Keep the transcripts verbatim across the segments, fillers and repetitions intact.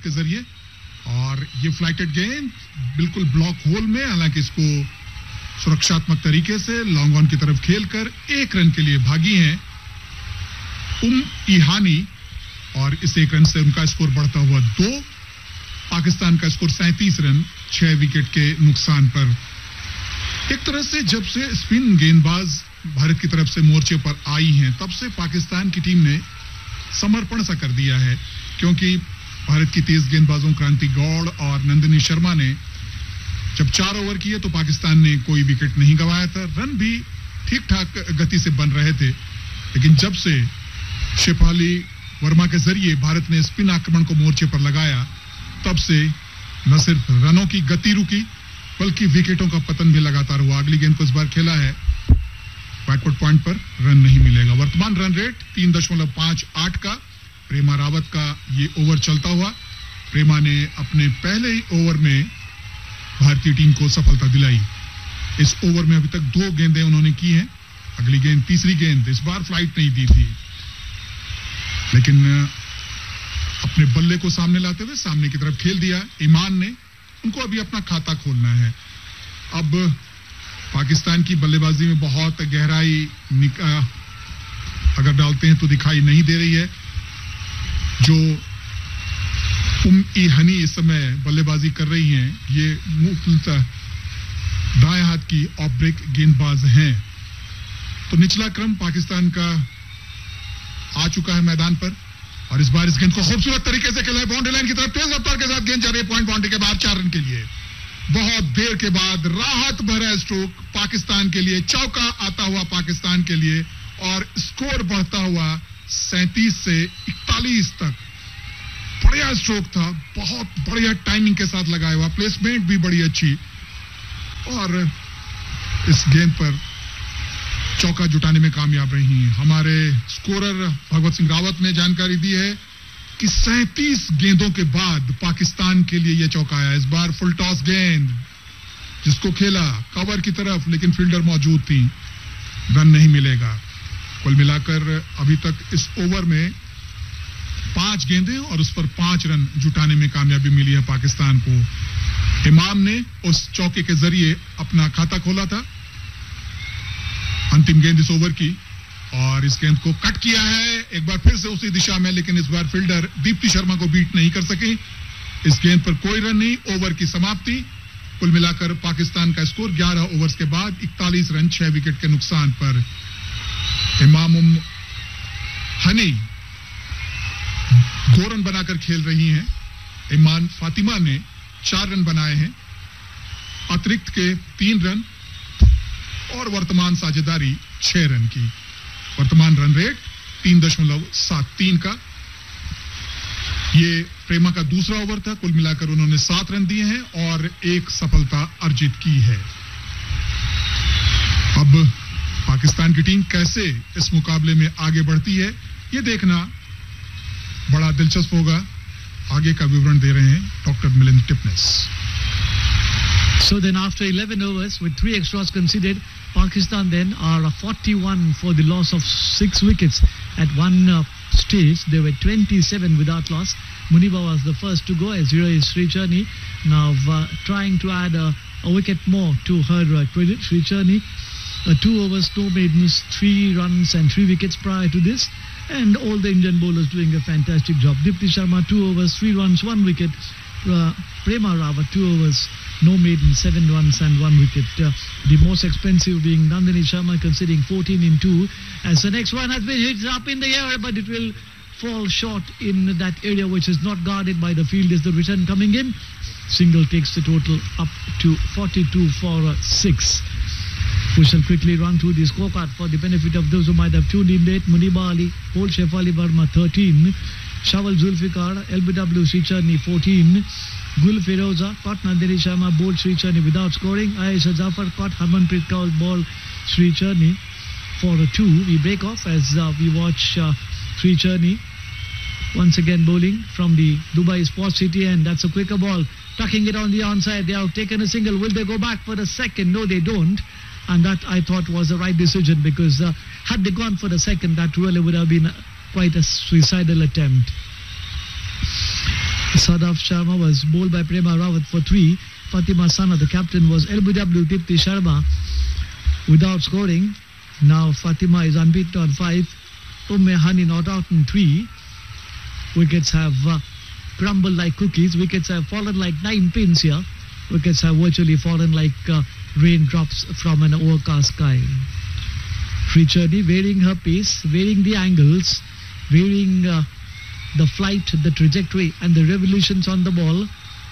के जरिए, और ये फ्लाइटेड गेंद बिल्कुल ब्लॉक होल में, हालांकि इसको सुरक्षात्मक तरीके से लॉन्ग ऑन की तरफ खेलकर एक रन के लिए भागी हैं उम इहानी, और इस एक रन से उनका स्कोर बढ़ता हुआ दो। पाकिस्तान का स्कोर सैंतीस रन छह विकेट के नुकसान पर। एक तरह से जब से स्पिन गेंदबाज भारत की तरफ से मोर्चे पर आई हैं, तब से पाकिस्तान की टीम ने समर्पण सा कर दिया है, क्योंकि भारत की तेज गेंदबाजों क्रांति गौड़ और नंदिनी शर्मा ने जब चार ओवर किए तो पाकिस्तान ने कोई विकेट नहीं गंवाया था। रन भी ठीक ठाक गति से बन रहे थे, लेकिन जब से शेफाली वर्मा के जरिए भारत ने स्पिन आक्रमण को मोर्चे पर लगाया, तब से न सिर्फ रनों की गति रुकी, बल्कि विकेटों का पतन भी लगातार हुआ। अगली गेंद को इस बार खेला है, बैकवर्ड पॉइंट पर रन नहीं मिलेगा। वर्तमान रन रेट तीन दशमलव पांच आठ का प्रेमा रावत का ये ओवर चलता हुआ। प्रेमा ने अपने पहले ही ओवर में भारतीय टीम को सफलता दिलाई। इस ओवर में अभी तक दो गेंदें उन्होंने की हैं। अगली गेंद, तीसरी गेंद, इस बार फ्लाइट नहीं दी थी, लेकिन अपने बल्ले को सामने लाते हुए सामने की तरफ खेल दिया ईमान ने। उनको अभी अपना खाता खोलना है। अब पाकिस्तान की बल्लेबाजी में बहुत गहराई अगर डालते हैं तो दिखाई नहीं दे रही है। जो उम ई हनी इस समय बल्लेबाजी कर रही हैं, ये मूलतः दाएं हाथ की ऑफ ब्रेक गेंदबाज हैं। तो निचला क्रम पाकिस्तान का आ चुका है मैदान पर, और इस बार इस गेंद को खूबसूरत तरीके से खेला है बाउंड्री लाइन की तरफ, तेज रफ्तार के साथ गेंद जा रही है पॉइंट बाउंड्री के बाहर चार रन के लिए। बहुत देर के बाद राहत भरा स्ट्रोक पाकिस्तान के लिए, चौका आता हुआ पाकिस्तान के लिए, और स्कोर बढ़ता हुआ सैंतीस से इकतालीस तक। बढ़िया स्ट्रोक था, बहुत बढ़िया टाइमिंग के साथ लगाया हुआ, प्लेसमेंट भी बड़ी अच्छी, और इस गेंद पर चौका जुटाने में कामयाब रही हैं। हमारे स्कोरर भगवत सिंह रावत ने जानकारी दी है कि सैंतीस गेंदों के बाद पाकिस्तान के लिए यह चौका आया। इस बार फुल टॉस गेंद जिसको खेला कवर की तरफ, लेकिन फील्डर मौजूद थी, रन नहीं मिलेगा। कुल मिलाकर अभी तक इस ओवर में पांच गेंदें और उस पर पांच रन जुटाने में कामयाबी मिली है पाकिस्तान को। इमाम ने उस चौके के जरिए अपना खाता खोला था। अंतिम गेंद इस ओवर की, और इस गेंद को कट किया है एक बार फिर से उसी दिशा में, लेकिन इस बार फील्डर दीप्ति शर्मा को बीट नहीं कर सकी। इस गेंद पर कोई रन नहीं, ओवर की समाप्ति। कुल मिलाकर पाकिस्तान का स्कोर ग्यारह ओवर्स के बाद इकतालीस रन छह विकेट के नुकसान पर। इमाम उम हनी दो रन बनाकर खेल रही हैं। ईमान फातिमा ने चार रन बनाए हैं, अतिरिक्त के तीन रन, और वर्तमान साझेदारी छह रन की। वर्तमान रन रेट तीन दशमलव सात तीन का। ये प्रेमा का दूसरा ओवर था। कुल मिलाकर उन्होंने सात रन दिए हैं और एक सफलता अर्जित की है। अब पाकिस्तान की टीम कैसे इस मुकाबले में आगे बढ़ती है, ये देखना बड़ा दिलचस्प होगा। आगे का विवरण दे रहे हैं doctor Milind Tipnis. So then after eleven overs with three extras conceded, Pakistan then are forty-one for the loss of six wickets. At one uh, stage, they were twenty-seven without loss. Muniba was the first to go as zero is Sri Churni. Now uh, trying to add a, a wicket more to her uh, credit. Sri Churni, uh, two overs, no maidens, three runs and three wickets prior to this. And all the Indian bowlers doing a fantastic job. Dipti Sharma, two overs, three runs, one wicket. Uh, Prema Rawat, two overs, no maiden, seven runs and one wicket. Uh, the most expensive being Nandini Sharma conceding fourteen in two. As the next one has been hit up in the air, but it will fall short in that area which is not guarded by the field. Is the return coming in? Single takes the total up to forty-two for uh, six. We shall quickly run through the scorecard for the benefit of those who might have tuned in late. Muniba Ali, Paul Shefali Verma thirteen. Shawal Zulfikar, L B W Sri Churni fourteen. Gul Firoza caught Nandini Sharma, bowled Sri Churni without scoring. Ayesha Zafar caught Harmanpreet Kaur, ball Sri Churni for a two. We break off as uh, we watch uh, Sri Churni once again bowling from the Dubai Sports City, and that's a quicker ball. Tucking it on the onside. They have taken a single. Will they go back for the second? No, they don't. And that I thought was the right decision, because uh, had they gone for the second, that really would have been quite a suicidal attempt. Sadaf Sharma was bowled by Prema Rawat for three. Fatima Sana, the captain, was L B W Dipti Sharma without scoring. Now Fatima is unbeaten on five. Umme Hani not out in three. Wickets have uh, crumbled like cookies. Wickets have fallen like nine pins here. Wickets have virtually fallen like uh, raindrops from an overcast sky. Sri Churni varying her pace, varying the angles, varying uh, the flight, the trajectory and the revolutions on the ball.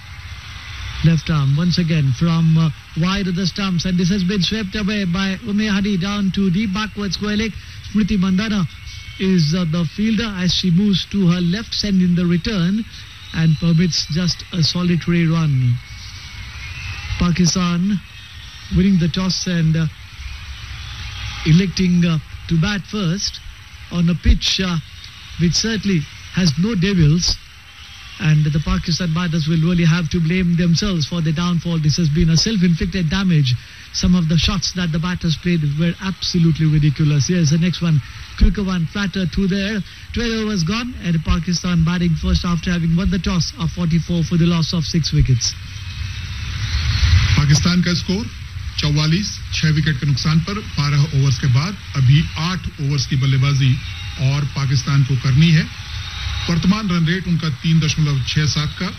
Left arm once again from uh, wide of the stumps, and this has been swept away by Umme Hani down to deep backward square leg. Smriti Mandana is uh, the fielder as she moves to her left, sending the return and permits just a solitary run. Pakistan winning the toss and uh, electing uh, to bat first on a pitch uh, which certainly has no devils, and the Pakistan batters will really have to blame themselves for the downfall. This has been a self-inflicted damage. Some of the shots that the batters played were absolutely ridiculous. Here's the next one, quicker one, flatter through there. twelve overs gone and Pakistan batting first after having won the toss of forty-four for the loss of six wickets. Pakistan का score चौवालीस, छह wicket के नुकसान पर बारह overs के बाद अभी आठ ओवर्स की बल्लेबाजी और पाकिस्तान को करनी है. वर्तमान रन रेट उनका तीन दशमलव छह सात का.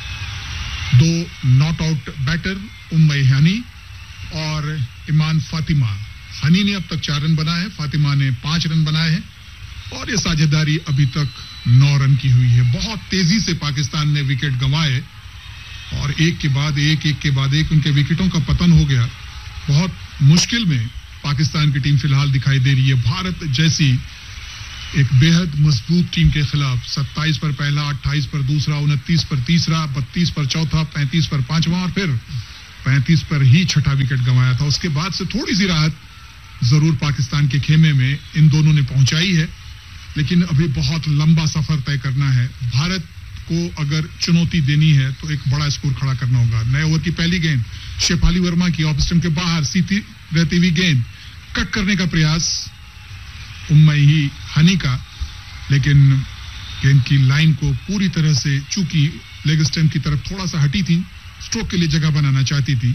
दो नॉट आउट बैटर उम्मे हनी और इमान फातिमा. हनी ने अब तक चार रन बनाए हैं, फातिमा ने पांच रन बनाए हैं और ये साझेदारी अभी तक नौ रन की हुई है. बहुत तेजी से पाकिस्तान ने विकेट गंवाए और एक के बाद एक एक के बाद एक उनके विकेटों का पतन हो गया. बहुत मुश्किल में पाकिस्तान की टीम फिलहाल दिखाई दे रही है. भारत जैसी एक बेहद मजबूत टीम के खिलाफ सत्ताईस पर पहला, अट्ठाईस पर दूसरा, उनतीस पर तीसरा, बत्तीस पर चौथा, पैंतीस पर पांचवा और फिर पैंतीस पर ही छठा विकेट गंवाया था. उसके बाद से थोड़ी सी राहत जरूर पाकिस्तान के खेमे में इन दोनों ने पहुंचाई है, लेकिन अभी बहुत लंबा सफर तय करना है. भारत को अगर चुनौती देनी है तो एक बड़ा स्कोर खड़ा करना होगा. नए ओवर की पहली गेंद शेफाली वर्मा की ऑफ स्टंप के बाहर सीधी रहती हुई गेंद, कट करने का प्रयास उम्मे ही हनी का, लेकिन गेंद की लाइन को पूरी तरह से, चूंकि लेग स्टंप की तरफ थोड़ा सा हटी थी, स्ट्रोक के लिए जगह बनाना चाहती थी,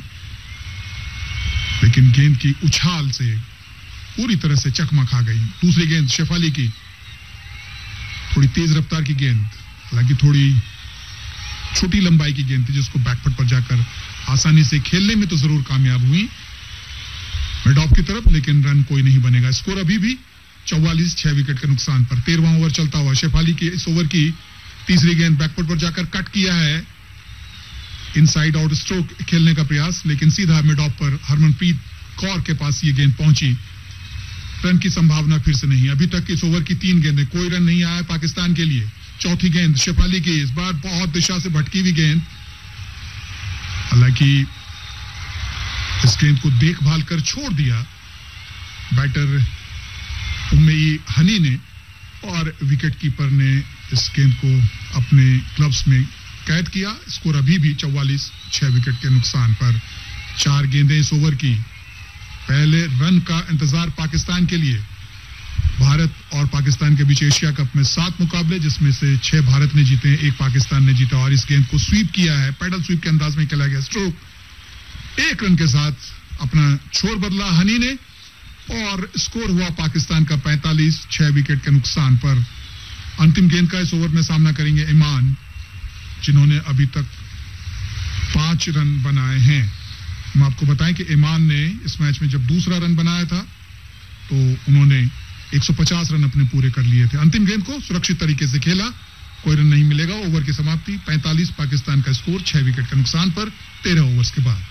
लेकिन गेंद की उछाल से पूरी तरह से चकमा खा गई. दूसरी गेंद शेफाली की, थोड़ी तेज रफ्तार की गेंद, हालांकि थोड़ी छोटी लंबाई की गेंद थी जिसको बैकफुट पर जाकर आसानी से खेलने में तो जरूर कामयाब हुई मिड ऑफ की तरफ, लेकिन रन कोई नहीं बनेगा. स्कोर अभी भी चौवालीस, छह विकेट के नुकसान पर. तेरहवां ओवर चलता हुआ शेफाली की इस ओवर की तीसरी गेंद बैकफुट पर जाकर कट किया है. इनसाइड आउट स्ट्रोक खेलने का प्रयास, लेकिन सीधा मिड ऑफ पर हरमनप्रीत कौर के पास ये गेंद पहुंची. रन की संभावना फिर से नहीं. अभी तक इस ओवर की तीन गेंदें, कोई रन नहीं आया पाकिस्तान के लिए. चौथी गेंद शेफाली की, इस बार बहुत दिशा से भटकी हुई गेंद, हालांकि इस गेंद को देखभाल कर छोड़ दिया बैटर उम्मे हनी ने और विकेट कीपर ने इस गेंद को अपने ग्लव्स में कैद किया. स्कोर अभी भी चौवालीस, छह विकेट के नुकसान पर. चार गेंदें इस ओवर की. पहले रन का इंतजार पाकिस्तान के लिए. भारत और पाकिस्तान के बीच एशिया कप में सात मुकाबले, जिसमें से छह भारत ने जीते हैं, एक पाकिस्तान ने जीता और इस गेंद को स्वीप किया है. पैडल स्वीप के अंदाज में खेला गया स्ट्रोक. एक रन के साथ अपना छोर बदला हनी ने और स्कोर हुआ पाकिस्तान का पैंतालीस, छह विकेट के नुकसान पर. अंतिम गेंद का इस ओवर में सामना करेंगे ईमान, जिन्होंने अभी तक पांच रन बनाए हैं. हम आपको बताएं कि ईमान ने इस मैच में जब दूसरा रन बनाया था तो उन्होंने एक सौ पचास रन अपने पूरे कर लिए थे. अंतिम गेंद को सुरक्षित तरीके से खेला, कोई रन नहीं मिलेगा. ओवर की समाप्ति पैंतालीस, पाकिस्तान का स्कोर छह विकेट के नुकसान पर तेरह ओवर्स के बाद.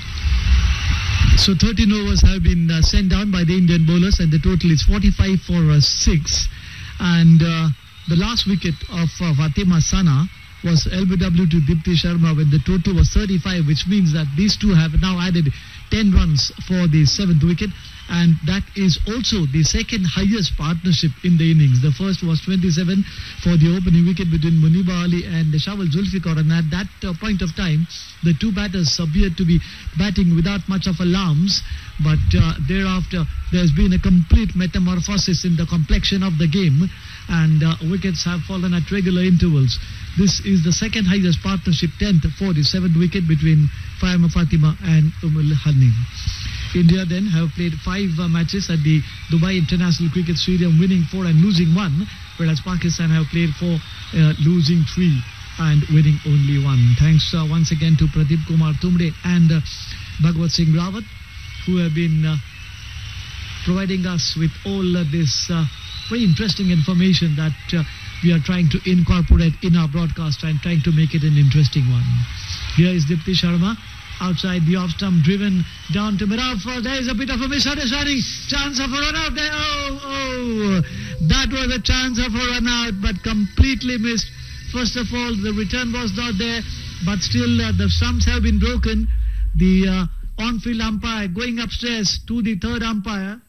So thirteen overs have been uh, sent down by the Indian bowlers and the total is forty-five for uh, six. And uh, the last wicket of uh, Fatima Sana was L B W to Dipti Sharma when the total was thirty-five, which means that these two have now added ten runs for the seventh wicket. and that is also the second highest partnership in the innings. The first was twenty-seven for the opening wicket between Muniba Ali and Shahwal Zulfikar, and at that uh, point of time, the two batters appeared to be batting without much of alarms, but uh, thereafter there's been a complete metamorphosis in the complexion of the game, and uh, wickets have fallen at regular intervals. This is the second highest partnership, tenth for the seventh wicket between Faima Fatima and Umul Hani. India then have played five uh, matches at the Dubai International Cricket Stadium, winning four and losing one, whereas Pakistan have played four, uh, losing three and winning only one. Thanks uh, once again to Pradeep Kumar Tumre and uh, Bhagwat Singh Rawat, who have been uh, providing us with all uh, this uh, very interesting information that uh, we are trying to incorporate in our broadcast and trying to make it an interesting one. Here is Dipti Sharma outside the off stump, driven down to mid-off. There is a bit of a misunderstanding. Chance of a run out there. Oh, oh, that was a chance of a run out, but completely missed. First of all, the return was not there, but still uh, the stumps have been broken. The uh, on-field umpire going upstairs to the third umpire,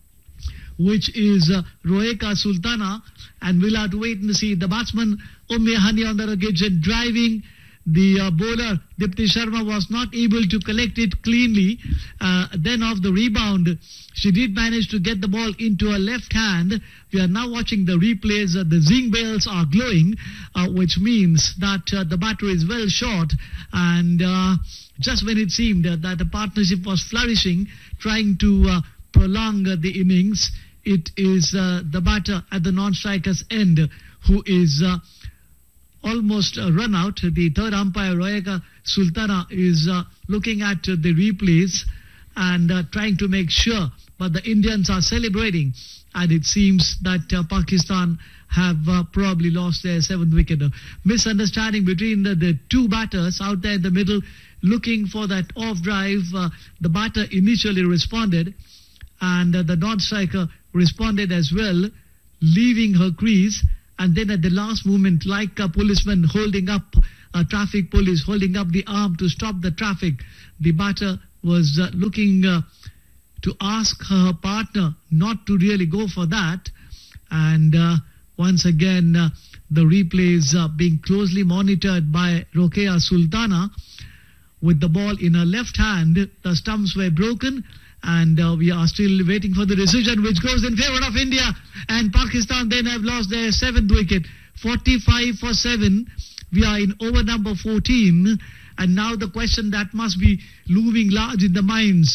which is uh, Roeka Sultana, and we'll have to wait and see. The batsman Umme Hani on the occasion driving. The uh, bowler Dipti Sharma was not able to collect it cleanly. Uh, then off the rebound, she did manage to get the ball into her left hand. We are now watching the replays. Uh, the zing bells are glowing, uh, which means that uh, the batter is well short. And uh, just when it seemed uh, that the partnership was flourishing, trying to uh, prolong uh, the innings, it is uh, the batter at the non-striker's end who is Uh, almost uh, run out. The third umpire, Roeka Sultana, is uh, looking at uh, the replays and uh, trying to make sure, but the Indians are celebrating, and it seems that uh, Pakistan have uh, probably lost their seventh wicket. A misunderstanding between the, the two batters out there in the middle, looking for that off drive. Uh, the batter initially responded, and uh, the non-striker responded as well, leaving her crease. And then at the last moment, like a policeman holding up, a traffic police holding up the arm to stop the traffic, the batter was uh, looking uh, to ask her partner not to really go for that. And uh, once again, uh, the replays uh, being closely monitored by Rokeya Sultana. With the ball in her left hand, the stumps were broken. And uh, we are still waiting for the decision, which goes in favor of India. And Pakistan then have lost their seventh wicket. forty-five for seven. We are in over number fourteen. And now the question that must be looming large in the minds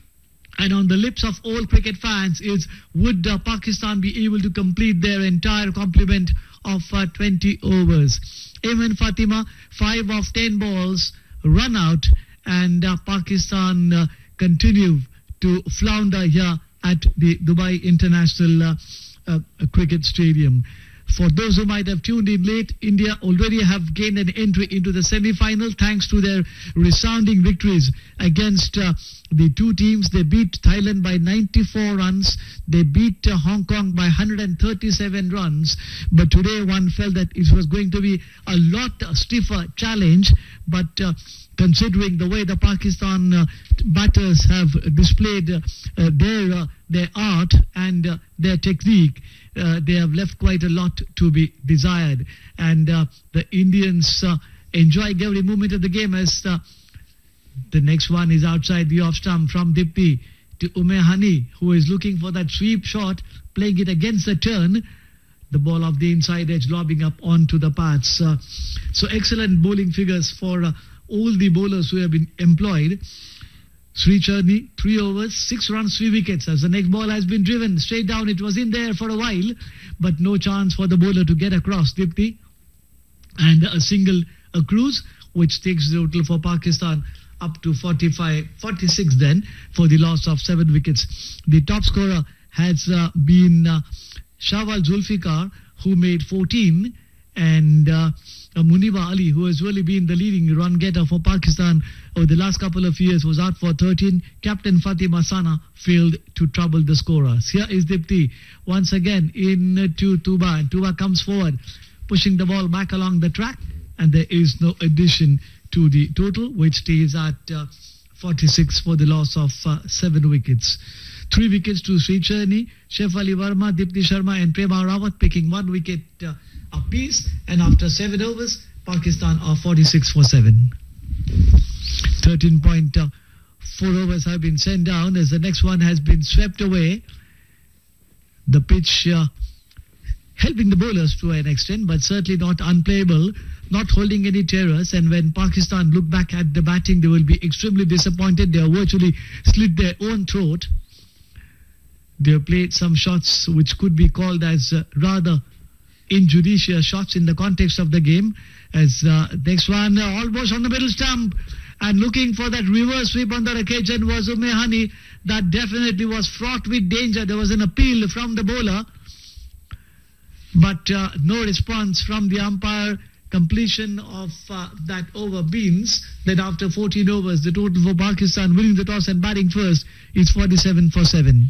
and on the lips of all cricket fans is, would uh, Pakistan be able to complete their entire complement of uh, twenty overs? Ayman Fatima, five of ten balls, run out. And uh, Pakistan uh, continue to flounder here at the Dubai International uh, uh, Cricket Stadium. For those who might have tuned in late, India already have gained an entry into the semi-final thanks to their resounding victories against uh, the two teams. They beat Thailand by ninety-four runs. They beat uh, Hong Kong by one hundred thirty-seven runs. But today one felt that it was going to be a lot stiffer challenge. But uh, considering the way the Pakistan uh, batters have displayed uh, uh, their uh, their art and uh, their technique, uh, they have left quite a lot to be desired. And uh, the Indians uh, enjoying every moment of the game as uh, the next one is outside the off stump from Dipti to Umme Hani, who is looking for that sweep shot, playing it against the turn. The ball off the inside edge, lobbing up onto the paths. Uh, so excellent bowling figures for uh, all the bowlers who have been employed. Sri Charni, three overs, six runs, three wickets. As the next ball has been driven straight down, it was in there for a while, but no chance for the bowler to get across. Dipti, and a single a cruise, which takes the total for Pakistan up to forty-five, forty-six then, for the loss of seven wickets. The top scorer has uh, been uh, Shahwal Zulfikar, who made fourteen, and uh, uh, Muniba Ali, who has really been the leading run getter for Pakistan over the last couple of years, was out for thirteen. Captain Fatima Sana failed to trouble the scorers. Here is Dipti once again in to Tuba, and Tuba comes forward, pushing the ball back along the track, and there is no addition to the total, which stays at uh, forty-six for the loss of uh, seven wickets. Three wickets to Sri Cherney, Shefali Verma, Dipti Sharma and Prema Rawat picking one wicket uh, apiece. And after seven overs, Pakistan are forty-six for seven. thirteen point four overs have been sent down as the next one has been swept away. The pitch uh, helping the bowlers to an extent, but certainly not unplayable, not holding any terrors. And when Pakistan look back at the batting, they will be extremely disappointed. They have virtually slit their own throat. They have played some shots which could be called as uh, rather injudicious shots in the context of the game. As uh, next one uh, almost on the middle stump and looking for that reverse sweep on that occasion was Ume Hani. That definitely was fraught with danger. There was an appeal from the bowler, but uh, no response from the umpire. Completion of uh, that over means that after fourteen overs, the total for Pakistan winning the toss and batting first is forty-seven for seven.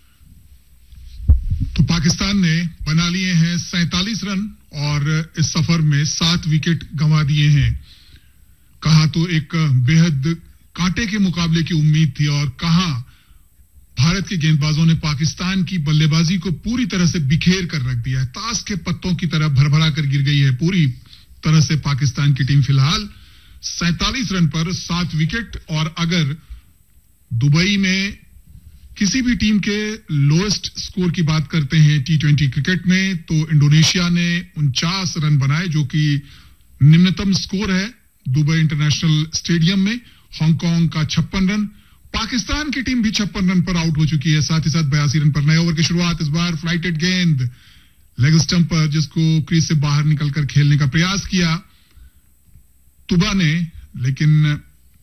तो पाकिस्तान ने बना लिए हैं सैंतालीस run और इस सफर में सात विकेट गंवा दिए हैं. कहा तो एक बेहद कांटे के मुकाबले की उम्मीद थी और कहा भारत के गेंदबाजों ने पाकिस्तान की बल्लेबाजी को पूरी तरह से बिखेर कर रख दिया है. ताश के पत्तों की तरह भरभरा कर गिर गई है पूरी तरह से पाकिस्तान की टीम. फिलहाल सैंतालीस रन पर सात विकेट. और अगर दुबई में किसी भी टीम के लोएस्ट स्कोर की बात करते हैं टी ट्वेंटी क्रिकेट में, तो इंडोनेशिया ने उनचास रन बनाए जो कि निम्नतम स्कोर है दुबई इंटरनेशनल स्टेडियम में. हांगकांग का छप्पन रन. पाकिस्तान की टीम भी छप्पन रन पर आउट हो चुकी है, साथ ही साथ बयासी रन पर. नए ओवर की शुरुआत इस बार फ्लाइटेड गेंद लेग स्टंप पर जिसको क्रीज से बाहर निकलकर खेलने का प्रयास किया तुबा ने, लेकिन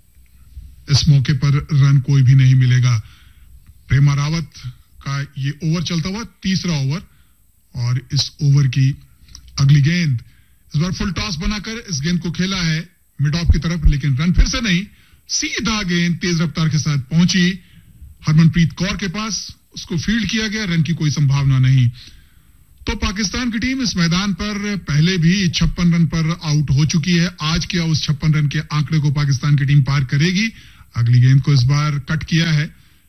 इस मौके पर रन कोई भी नहीं मिलेगा. प्रेमा रावत का ये ओवर चलता हुआ तीसरा ओवर और इस ओवर की अगली गेंद. इस बार फुल टॉस बनाकर इस गेंद को खेला है मिड ऑफ की तरफ, लेकिन रन फिर से नहीं. सीधा गेंद तेज रफ्तार के साथ पहुंची हरमनप्रीत कौर के पास, उसको फील्ड किया गया. रन की कोई संभावना नहीं. तो पाकिस्तान की टीम इस मैदान पर पहले भी छप्पन रन पर आउट हो चुकी है. आज क्या उस छप्पन रन के आंकड़े को पाकिस्तान की टीम पार करेगी? अगली गेंद को इस बार कट किया है.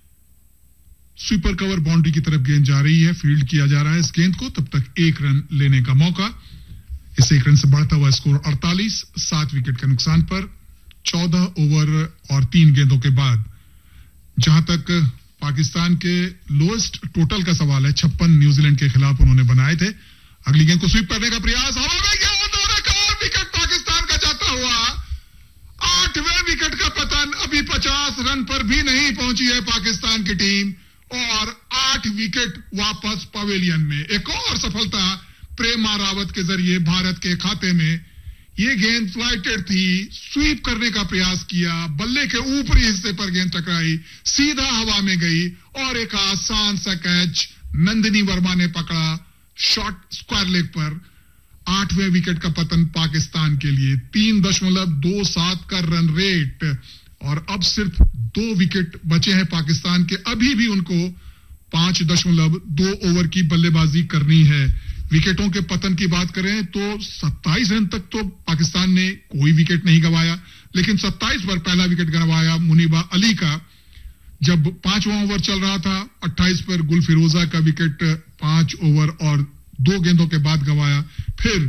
स्वीपर कवर बाउंड्री की तरफ गेंद जा रही है, फील्ड किया जा रहा है इस गेंद को. तब तक एक रन लेने का मौका. इस एक रन से बढ़ता हुआ स्कोर अड़तालीस, सात विकेट के नुकसान पर चौदह ओवर और तीन गेंदों के बाद. जहां तक पाकिस्तान के लोएस्ट टोटल का सवाल है, छप्पन न्यूजीलैंड के खिलाफ उन्होंने बनाए थे. अगली गेंद को स्वीप करने का प्रयास, हवा में गया उन्होंने कहा, विकेट पाकिस्तान का जाता हुआ. आठवें विकेट का पतन. अभी पचास रन पर भी नहीं पहुंची है पाकिस्तान की टीम और आठ विकेट वापस पवेलियन में. एक और सफलता प्रेमा रावत के जरिए भारत के खाते में. ये गेंद फ्लाइटेड थी, स्वीप करने का प्रयास किया, बल्ले के ऊपरी हिस्से पर गेंद टकराई, सीधा हवा में गई और एक आसान सा कैच नंदिनी वर्मा ने पकड़ा शॉर्ट स्क्वायर लेग पर. आठवें विकेट का पतन पाकिस्तान के लिए. तीन दशमलव दो सात का रन रेट और अब सिर्फ दो विकेट बचे हैं पाकिस्तान के. अभी भी उनको पांच दशमलव दो ओवर की बल्लेबाजी करनी है. विकेटों के पतन की बात करें तो सत्ताईस रन तक तो पाकिस्तान ने कोई विकेट नहीं गंवाया, लेकिन सत्ताईस पर पहला विकेट गंवाया मुनीबा अली का जब पांचवां ओवर चल रहा था. अट्ठाईस पर गुल फिरोजा का विकेट पांच ओवर और दो गेंदों के बाद गंवाया. फिर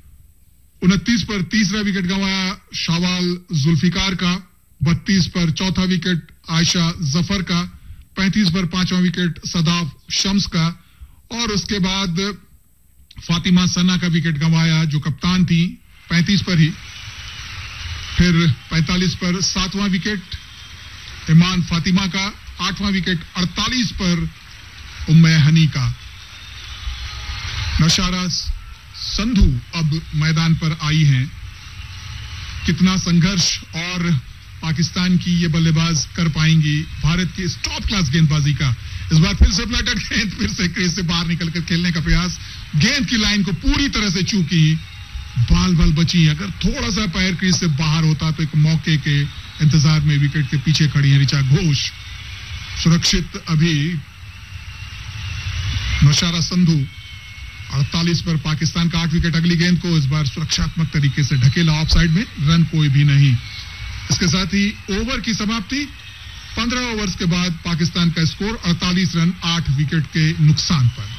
उनतीस पर तीसरा विकेट गंवाया शावाल जुल्फिकार का. बत्तीस पर चौथा विकेट आयशा जफर का. पैंतीस पर पांचवा विकेट सदाफ शम्स का और उसके बाद फातिमा सना का विकेट गंवाया जो कप्तान थी पैंतीस पर ही. फिर पैंतालीस पर सातवां विकेट ईमान फातिमा का. आठवां विकेट अड़तालीस पर उम्मे हनी का. नशारा संधू अब मैदान पर आई हैं. कितना संघर्ष और पाकिस्तान की ये बल्लेबाज कर पाएंगी भारत की इस टॉप क्लास गेंदबाजी का. इस बार फिर से फ्लैटेड गेंद, फिर से क्रीज से बाहर निकलकर खेलने का प्रयास. गेंद की लाइन को पूरी तरह से चूकी, बाल बाल बची. अगर थोड़ा सा पैर क्रीज से बाहर होता तो एक मौके के इंतजार में विकेट के पीछे खड़ी है ऋचा घोष. सुरक्षित अभी नशारा संधू. अड़तालीस पर पाकिस्तान का आठ विकेट. अगली गेंद को इस बार सुरक्षात्मक तरीके से ढकेला ऑफ साइड में. रन कोई भी नहीं. इसके साथ ही ओवर की समाप्ति, पंद्रह ओवर्स के बाद पाकिस्तान का स्कोर अड़तालीस रन आठ विकेट के नुकसान पर.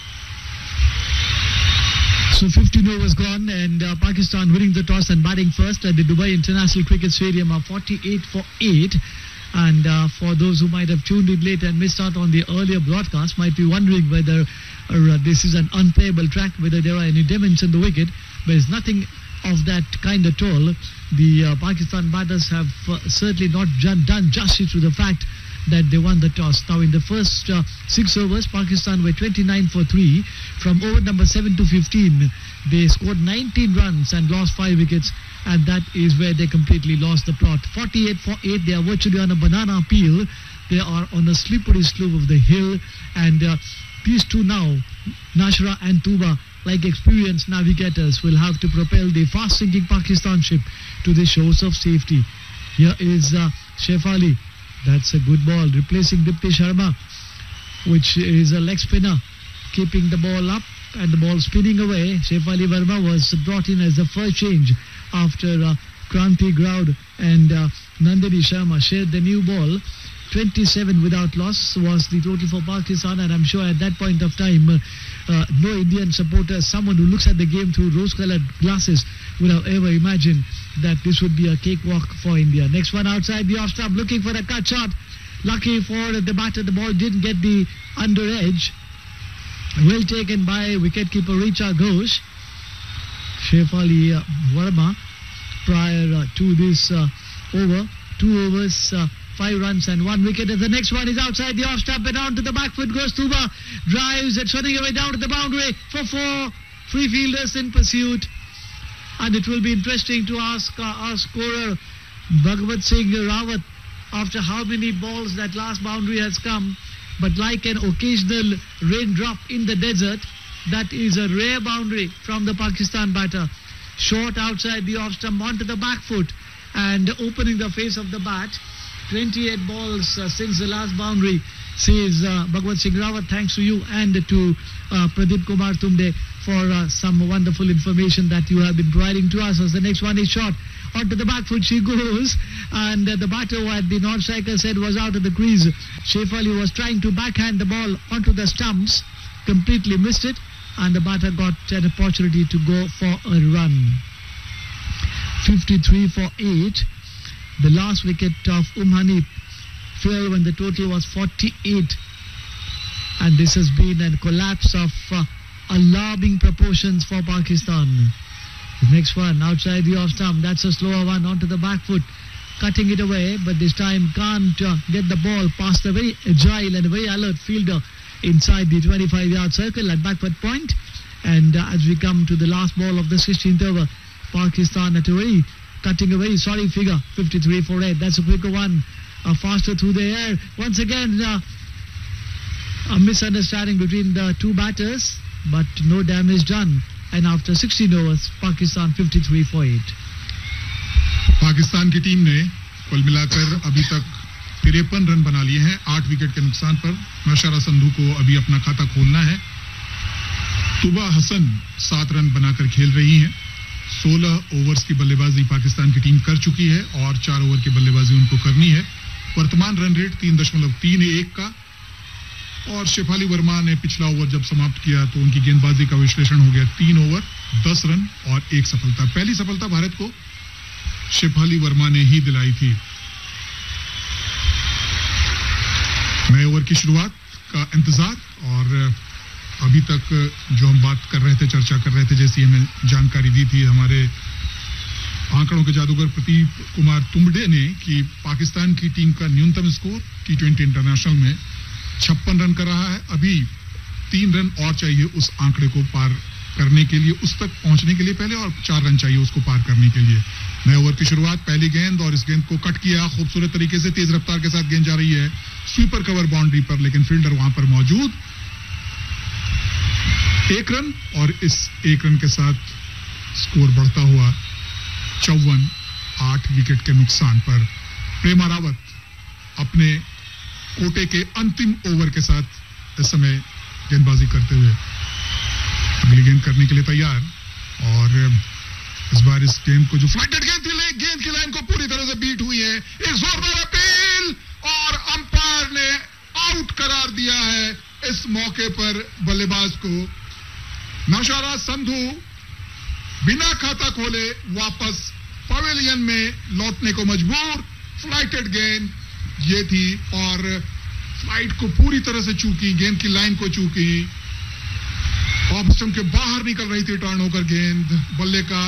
So fifteen overs gone and uh, Pakistan winning the toss and batting first at the Dubai International Cricket Stadium are forty-eight for eight. And uh, for those who might have tuned in late and missed out on the earlier broadcast, might be wondering whether uh, this is an unplayable track, whether there are any demons in the wicket. But there's nothing of that kind at all. The uh, Pakistan batters have uh, certainly not done, done justice to the fact that they won the toss. Now in the first uh, six overs, Pakistan were twenty-nine for three. From over number seven to fifteen, they scored nineteen runs and lost five wickets, and that is where they completely lost the plot. forty-eight for eight, they are virtually on a banana peel. They are on a slippery slope of the hill, and uh, these two now, Nashra and Tuba, like experienced navigators, will have to propel the fast-sinking Pakistan ship to the shores of safety. Here is uh, Shefali. That's a good ball, replacing Dipti Sharma, which is a leg spinner, keeping the ball up and the ball spinning away. Shefali Verma was brought in as the first change after uh, Kranti Groud and uh, Nandini Sharma shared the new ball. twenty-seven without loss was the total for Pakistan, and I'm sure at that point of time, uh, uh, no Indian supporter, someone who looks at the game through rose-colored glasses, would have ever imagined that this would be a cakewalk for India. Next one outside the off-stump, looking for a cut shot. Lucky for the batter, the ball didn't get the under edge. Well taken by wicketkeeper Richa Ghosh. Shefali uh, Verma prior uh, to this uh, over. Two overs, uh, five runs and one wicket. As the next one is outside the off-stump and on to the back foot goes Tuba. Drives and shutting away down to the boundary for four. Three fielders in pursuit. And it will be interesting to ask uh, our scorer Bhagwat Singh Rawat after how many balls that last boundary has come. But like an occasional raindrop in the desert, that is a rare boundary from the Pakistan batter. Short outside the off-stump onto the back foot and opening the face of the bat. twenty-eight balls uh, since the last boundary, says uh, Bhagwat Singh Rawat. Thanks to you and to uh, Pradeep Kumar Tumde for uh, some wonderful information that you have been providing to us. As the next one is shot onto the back foot, she goes, and uh, the batter who had the non-striker said was out of the crease. Shefali was trying to backhand the ball onto the stumps, completely missed it, and the batter got an opportunity to go for a run. fifty-three for eight. The last wicket of Umhani fell when the total was forty-eight. And this has been a collapse of uh, alarming proportions for Pakistan. The next one, outside the off-stump, that's a slower one onto the back foot. Cutting it away, but this time can't uh, get the ball past the very agile and very alert fielder inside the twenty-five-yard circle at backward point. And uh, as we come to the last ball of the sixteenth over, Pakistan at a very cutting a very sorry figure, fifty-three for eight. That's a quicker one, uh, faster through the air. Once again, uh, a misunderstanding between the two batters, but no damage done. And after sixteen overs, Pakistan fifty-three for eight. Pakistan की team ने कुल मिलाकर अभी तक तिरपन run बना लिए हैं, आठ विकेट के नुकसान पर. नशरा संधू को अभी अपना खाता खोलना है. तुबा हसन सात रन बनाकर खेल रही हैं. सोलह ओवर्स की बल्लेबाजी पाकिस्तान की टीम कर चुकी है और चार ओवर की बल्लेबाजी उनको करनी है. वर्तमान रन रेट तीन दशमलव तीन एक का. और शेफाली वर्मा ने पिछला ओवर जब समाप्त किया तो उनकी गेंदबाजी का विश्लेषण हो गया. तीन ओवर, दस रन और एक सफलता. पहली सफलता भारत को शेफाली वर्मा ने ही दिलाई थी. नए ओवर की शुरुआत का इंतजार, और अभी तक जो हम बात कर रहे थे, चर्चा कर रहे थे, जैसी हमें जानकारी दी थी हमारे आंकड़ों के जादूगर प्रदीप कुमार तुमडे ने कि पाकिस्तान की टीम का न्यूनतम स्कोर टी ट्वेंटी इंटरनेशनल में छप्पन रन कर रहा है. अभी तीन रन और चाहिए उस आंकड़े को पार करने के लिए, उस तक पहुंचने के लिए पहले, और चार रन चाहिए उसको पार करने के लिए. नए ओवर की शुरुआत, पहली गेंद, और इस गेंद को कट किया खूबसूरत तरीके से. तेज रफ्तार के साथ गेंद जा रही है स्वीपर कवर बाउंड्री पर, लेकिन फील्डर वहां पर मौजूद. एक रन, और इस एक रन के साथ स्कोर बढ़ता हुआ चौवन, आठ विकेट के नुकसान पर. प्रेमा रावत अपने कोटे के अंतिम ओवर के साथ इस समय गेंदबाजी करते हुए अगली गेंद करने के लिए तैयार. और इस बार इस गेंद को, जो फ्लाइटेड गेंद थी, गेंद की लाइन को पूरी तरह से बीट हुई है। एक जोरदार अपील और अंपायर ने आउट करार दिया है इस मौके पर बल्लेबाज को। नौशारा संधू बिना खाता खोले वापस पवेलियन में लौटने को मजबूर। फ्लाइटेड गेंद ये थी और फ्लाइट को पूरी तरह से चूकी, गेंद की लाइन को चूकी। ऑफ स्टंप के बाहर निकल रही थी टर्न होकर गेंद। बल्ले का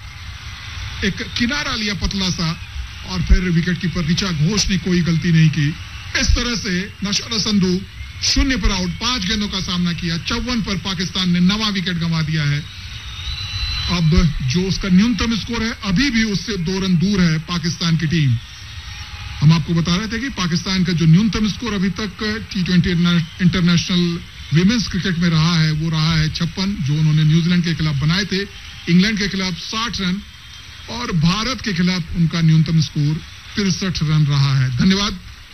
एक किनारा लिया पतला सा और फिर विकेट कीपर ऋचा घोष ने कोई गलती नहीं की। इस तरह से नौशारा संधू शून्य पर आउट, पांच गेंदों का सामना किया। चौवन पर पाकिस्तान ने नवा विकेट गंवा दिया है। अब जो उसका न्यूनतम स्कोर है अभी भी उससे दो रन दूर है पाकिस्तान की टीम। हम आपको बता रहे थे कि पाकिस्तान का जो न्यूनतम स्कोर अभी तक T twenty international women's cricket में रहा है वो रहा है छप्पन, जो उन्होंने न्यूजीलैंड के खिलाफ बनाए थे। इंग्लैंड के खिलाफ साठ रन और भारत के खिलाफ उनका न्यूनतम स्कोर तिरसठ रन रहा है। धन्यवाद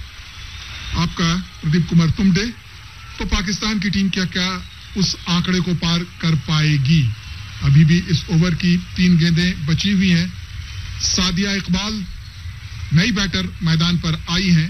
आपका प्रदीप कुमार तुमडे। तो पाकिस्तान की टीम क्या क्या उस आंकड़े को पार कर पाएगी? अभी भी इस ओवर की तीन गेंदें बची हुई हैं। सादिया इकबाल नई बैटर मैदान पर आई हैं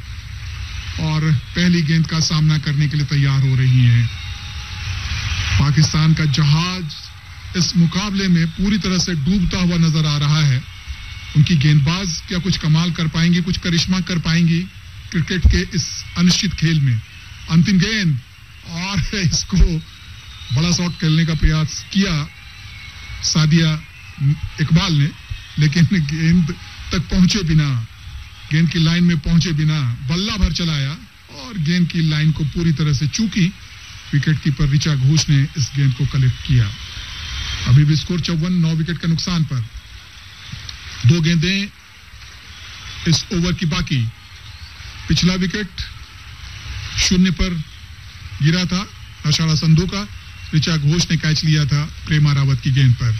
और पहली गेंद का सामना करने के लिए तैयार हो रही हैं। पाकिस्तान का जहाज इस मुकाबले में पूरी तरह से डूबता हुआ नजर आ रहा है। उनकी गेंदबाज क्या कुछ कमाल कर पाएंगी, कुछ करिश्मा कर पाएंगी क्रिकेट के इस अनिश्चित खेल में? अंतिम गेंद और इसको बड़ा शॉट खेलने का प्रयास किया सादिया इकबाल ने, लेकिन गेंद तक पहुंचे बिना, गेंद की लाइन में पहुंचे बिना बल्ला भर चलाया और गेंद की लाइन को पूरी तरह से चूकी। विकेट कीपर ऋचा घोष ने इस गेंद को कलेक्ट किया। अभी भी स्कोर चौवन, नौ विकेट के नुकसान पर। दो गेंदें इस ओवर की बाकी। पिछला विकेट शून्य पर गिरा था नौशारा संधू का। ऋचा घोष ने कैच लिया था प्रेमा रावत की गेंद पर।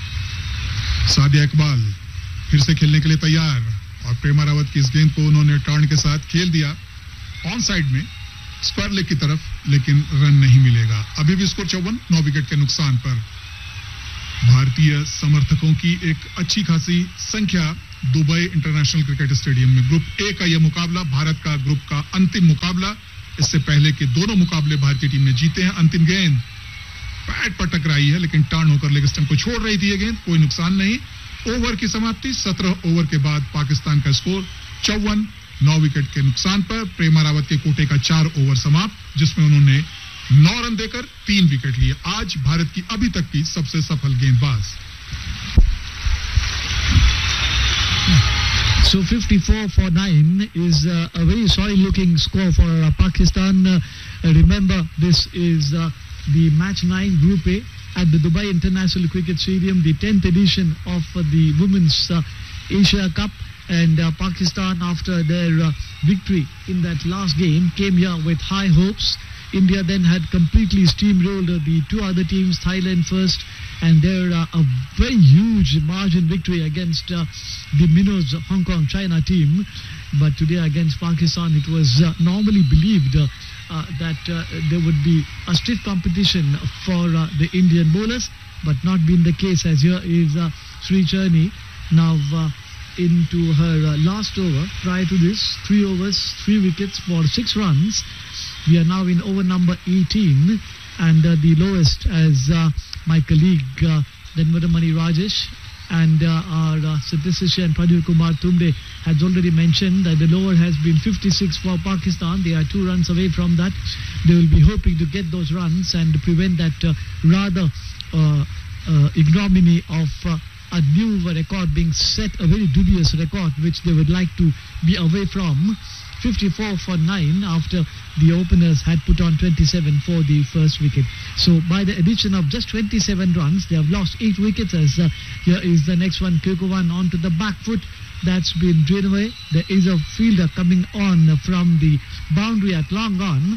सादिया इकबाल फिर से खेलने के लिए तैयार और प्रेमा रावत की इस गेंद को उन्होंने टर्न के साथ खेल दिया ऑन साइड में स्क्वायर लेग की तरफ, लेकिन रन नहीं मिलेगा। अभी भी स्कोर चौवन, नौ विकेट के नुकसान पर। भारतीय समर्थकों की एक अच्छी खासी संख्या दुबई इंटरनेशनल क्रिकेट स्टेडियम में। ग्रुप ए का यह मुकाबला भारत का ग्रुप का अंतिम मुकाबला। इससे पहले के दोनों मुकाबले भारतीय टीम ने जीते हैं। अंतिम गेंद पैड पर टकराई है लेकिन टर्न होकर लेग स्टंप को छोड़ रही थी ये गेंद, कोई नुकसान नहीं। ओवर की समाप्ति। सत्रह ओवर के बाद पाकिस्तान का स्कोर चौवन, नौ विकेट के नुकसान पर। प्रेमा रावत के कोटे का चार ओवर समाप्त, जिसमें उन्होंने नौ रन देकर तीन विकेट लिए। आज भारत की अभी तक की सबसे सफल गेंदबाज। So fifty-four for nine is uh, a very sorry looking score for uh, Pakistan. Uh, remember, this is uh, the match nine Group A at the Dubai International Cricket Stadium, the tenth edition of uh, the Women's uh, Asia Cup. And uh, Pakistan, after their uh, victory in that last game, came here with high hopes. India then had completely steamrolled uh, the two other teams, Thailand first, and their uh, a very huge margin victory against uh, the minnows Hong Kong China team. But today against Pakistan, it was uh, normally believed uh, uh, that uh, there would be a stiff competition for uh, the Indian bowlers, but not been the case, as here is uh, Sri Charni now uh, into her uh, last over. Prior to this, three overs, three wickets for six runs. We are now in over number eighteen, and uh, the lowest, as uh, my colleague uh, Dhanwadamani Rajesh and uh, our uh, statistician and Pradeep Kumar Tumde has already mentioned, that the lower has been fifty-six for Pakistan. They are two runs away from that. They will be hoping to get those runs and prevent that uh, rather uh, uh, ignominy of uh, a new record being set, a very dubious record which they would like to be away from. fifty-four for nine after the openers had put on twenty-seven for the first wicket. So by the addition of just twenty-seven runs, they have lost eight wickets. As uh, here is the next one, Kirkovan onto the back foot. That's been drained away. There is a fielder coming on from the boundary at long on.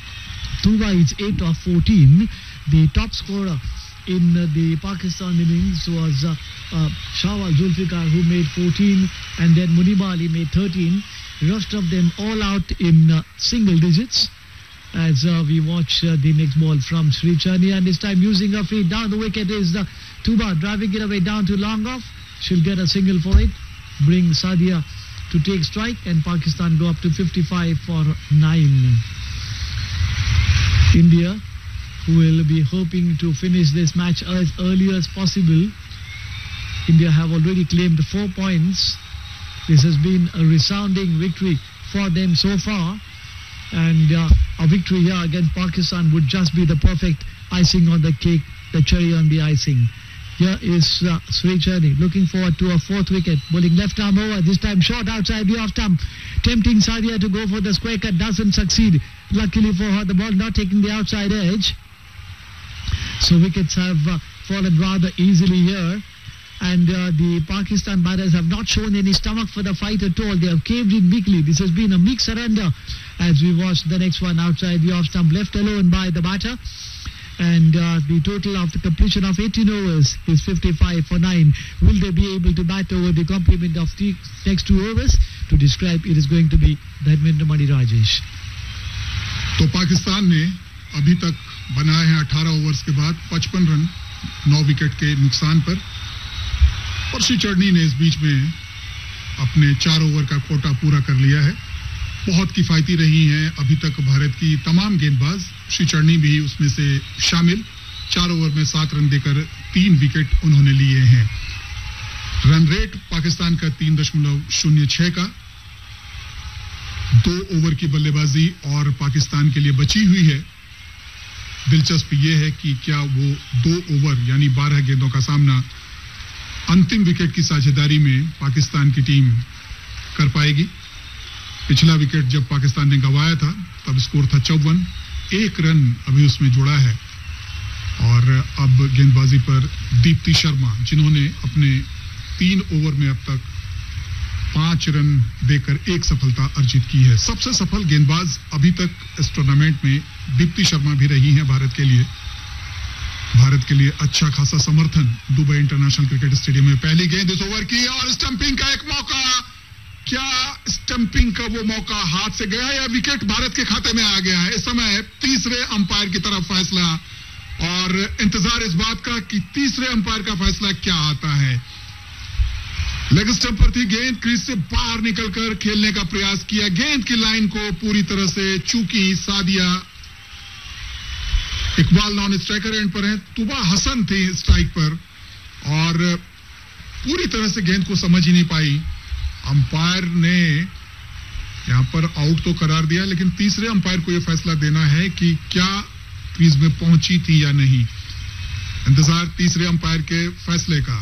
Tuba is eight of fourteen. The top scorer in uh, the Pakistan innings was uh, uh, Shawal Zulfikar, who made fourteen, and then Muniba Ali made thirteen. Rest of them all out in uh, single digits as uh, we watch uh, the next ball from Sri Charni, and this time using her feet down the wicket is uh, Tuba driving it away down to long off. She'll get a single for it. bring Sadia to take strike, and Pakistan go up to fifty-five for nine. India, who will be hoping to finish this match as early as possible. India have already claimed four points. This has been a resounding victory for them so far, and uh, a victory here against Pakistan would just be the perfect icing on the cake, the cherry on the icing. Here is uh, Sri Cherney looking forward to a fourth wicket, bowling left arm over, this time short outside the off stump, tempting Sadia to go for the square cut, doesn't succeed. Luckily for her, the ball not taking the outside edge, so wickets have uh, fallen rather easily here. And uh, the Pakistan batters have not shown any stomach for the fight at all. They have caved in weakly. This has been a meek surrender as we watch the next one outside the off stump, left alone by the batter. And uh, the total after completion of eighteen overs is fifty-five for nine. Will they be able to bat over the complement of the next two overs? To describe, it is going to be Badminton Mani Rajesh. तो पाकिस्तान ने अभी तक बनाए हैं अठारह overs के बाद पचपन रन नौ विकेट के नुकसान पर, और श्री चढ़नी ने इस बीच में अपने चार ओवर का कोटा पूरा कर लिया है. बहुत किफायती रही हैं अभी तक भारत की तमाम गेंदबाज, श्री चढ़नी भी उसमें से शामिल. चार ओवर में सात रन देकर तीन विकेट उन्होंने लिए हैं. रन रेट पाकिस्तान का तीन दशमलव शून्य छह का. दो ओवर की बल्लेबाजी और पाकिस्तान के लिए बची हुई है. दिलचस्प यह है कि क्या वो दो ओवर यानी बारह गेंदों का सामना अंतिम विकेट की साझेदारी में पाकिस्तान की टीम कर पाएगी. पिछला विकेट जब पाकिस्तान ने गंवाया था तब स्कोर था चौवन, एक रन अभी उसमें जुड़ा है. और अब गेंदबाजी पर दीप्ति शर्मा, जिन्होंने अपने तीन ओवर में अब तक पांच रन देकर एक सफलता अर्जित की है. सबसे सफल गेंदबाज अभी तक इस टूर्नामेंट में दीप्ति शर्मा भी रही हैं भारत के लिए. भारत के लिए अच्छा खासा समर्थन दुबई इंटरनेशनल क्रिकेट स्टेडियम में. पहली गेंद इस ओवर की और स्टंपिंग का एक मौका. क्या स्टंपिंग का वो मौका हाथ से गया या विकेट भारत के खाते में आ गया है? इस समय तीसरे अंपायर की तरफ फैसला, और इंतजार इस बात का कि तीसरे अंपायर का फैसला क्या आता है. लेग स्टंप पर थी गेंद, क्रीज से बाहर निकलकर खेलने का प्रयास किया. गेंद की लाइन को पूरी तरह से चूकी Sadia. Iqbal non striker end पर है, तुबा हसन थी स्ट्राइक पर और पूरी तरह से गेंद को समझ ही नहीं पाई. अंपायर ने यहां पर आउट तो करार दिया, लेकिन तीसरे अंपायर को यह फैसला देना है कि क्या क्रीज में पहुंची थी या नहीं. इंतजार तीसरे अंपायर के फैसले का.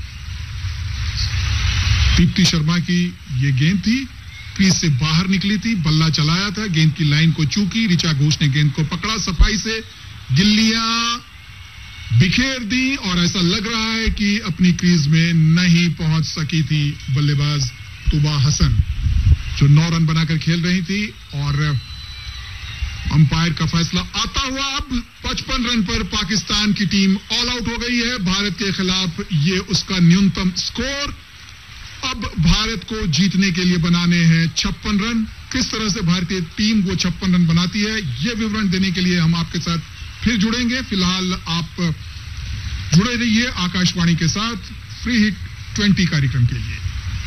दीप्ति शर्मा की ये गेंद थी, क्रीज से बाहर निकली थी, बल्ला चलाया था, गेंद की लाइन को चूकी. ऋचा घोष ने गेंद को पकड़ा सफाई से, गिल्लियां बिखेर दी और ऐसा लग रहा है कि अपनी क्रीज में नहीं पहुंच सकी थी बल्लेबाज तुबा हसन, जो नौ रन बनाकर खेल रही थी. और अंपायर का फैसला आता हुआ अब पचपन रन पर पाकिस्तान की टीम ऑल आउट हो गई है. भारत के खिलाफ ये उसका न्यूनतम स्कोर. अब भारत को जीतने के लिए बनाने हैं छप्पन रन. किस तरह से भारतीय टीम वो छप्पन रन बनाती है, ये विवरण देने के लिए हम आपके साथ फिर जुड़ेंगे. फिलहाल आप जुड़े रहिए आकाशवाणी के साथ फ्री हिट ट्वेंटी कार्यक्रम के लिए.